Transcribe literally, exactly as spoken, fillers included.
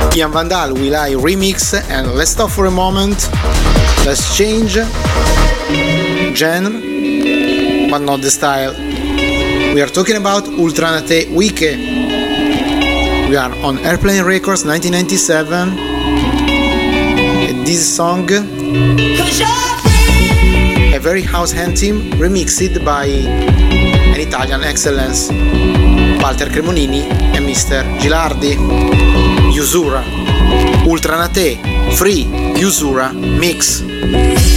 Ian Vandal, Will I remix, and let's stop for a moment. Let's change genre, but not the style. We are talking about Ultranate Wike. We are on Airplane Records nineteen ninety-seven. And this song, a very house anthem, remixed by an Italian excellence, Walter Cremonini and Mister Gilardi. Usura, Ultranate, Free, Usura, Mix.